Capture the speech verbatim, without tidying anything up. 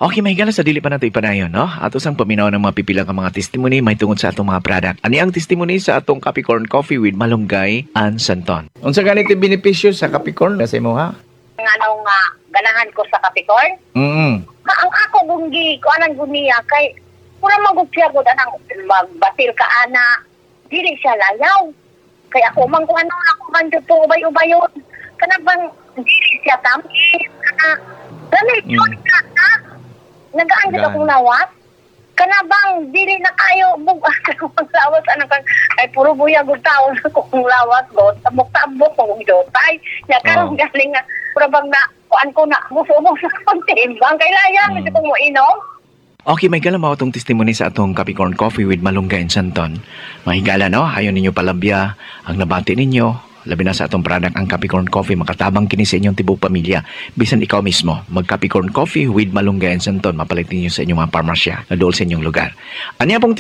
Okay, mahigala sa dili pa nato ipanayon, no? Ato sang paminaw ng mga pipila ka mga testimony may tungod sa atong mga product. Ani ang testimony sa atong Capricorn Coffee with Malunggay and Santon. Unsa ganit yung benepisyo sa Capricorn sa imo ha? Nga nung nga ganahan ko sa Capricorn. Mm. Ma, ang ako gunggi ko anang guniya kay pura magupya ko anang magbatil ka ana. Dili siya layaw. Kaya ako man kung ano ako man dito ubay-ubayon. Kana bang dili siya tamis kana lamig yun Mm. kata. Nagaan kita Gaan. kong lawas. Kana bang dili na kayo bugas kong lawas anang kang ay puro buyag ug taon kong lawas go tabok-tabok kong jotay. Ya karon Oo. galing nga pura bang na kuan ko na muso-muso sa kontimbang kay layang Mm. mm. kong mo inom. Okay, may gala mao tong testimony sa atong Capricorn Coffee with Malunggay and Santon. Mahigala, no? Hayon ninyo palabya ang nabati ninyo. Labi na sa atong product ang Capricorn Coffee, makatabang kini sa inyong tibok pamilya. Bisan ikaw mismo, mag Capricorn Coffee with Malunggay and Santon, mapalit ninyo sa inyong mga parmasya na dool sa inyong lugar. Ano pong